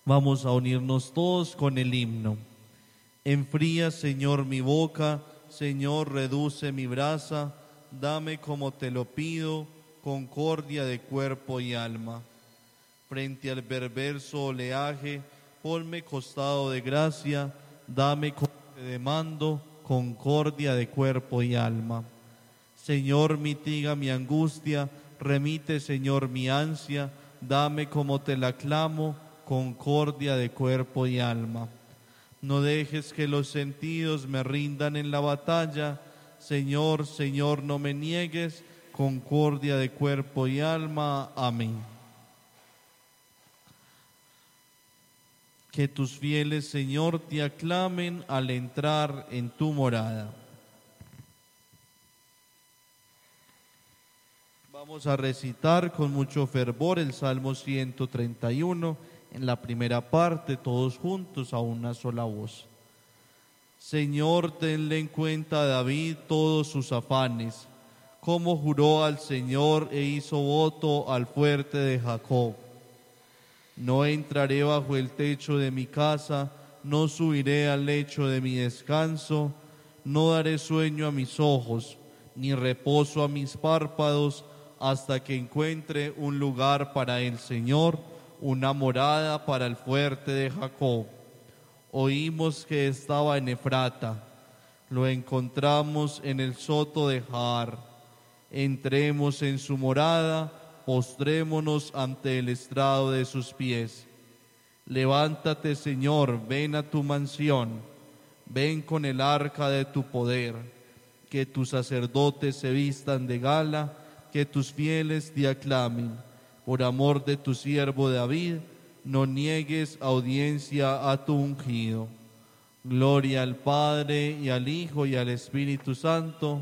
Vamos a unirnos todos con el himno. Enfría, Señor, mi boca, Señor, reduce mi brasa, dame como te lo pido, concordia de cuerpo y alma. Frente al perverso oleaje, ponme costado de gracia, dame como te demando, concordia de cuerpo y alma. Señor, mitiga mi angustia, remite, Señor, mi ansia, dame como te la clamo, concordia de cuerpo y alma. No dejes que los sentidos me rindan en la batalla, Señor, Señor, no me niegues, concordia de cuerpo y alma. Amén. Que tus fieles, Señor, te aclamen al entrar en tu morada. Vamos a recitar con mucho fervor el Salmo 131, en la primera parte, todos juntos a una sola voz. Señor, tenle en cuenta a David todos sus afanes, como juró al Señor e hizo voto al fuerte de Jacob. No entraré bajo el techo de mi casa, no subiré al lecho de mi descanso, no daré sueño a mis ojos, ni reposo a mis párpados, hasta que encuentre un lugar para el Señor, una morada para el fuerte de Jacob. Oímos que estaba en Efrata, lo encontramos en el soto de Jaar. Entremos en su morada, postrémonos ante el estrado de sus pies. Levántate, Señor, ven a tu mansión, ven con el arca de tu poder, que tus sacerdotes se vistan de gala, que tus fieles te aclamen. Por amor de tu siervo David, no niegues audiencia a tu ungido. Gloria al Padre, y al Hijo, y al Espíritu Santo.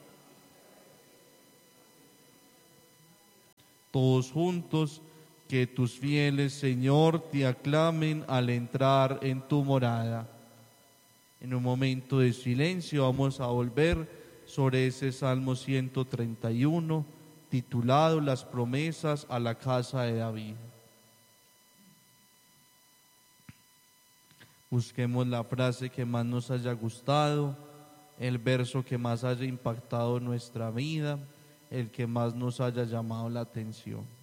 Todos juntos, que tus fieles, Señor, te aclamen al entrar en tu morada. En un momento de silencio vamos a volver sobre ese Salmo 131, titulado Las promesas a la casa de David. Busquemos la frase que más nos haya gustado, el verso que más haya impactado nuestra vida, el que más nos haya llamado la atención.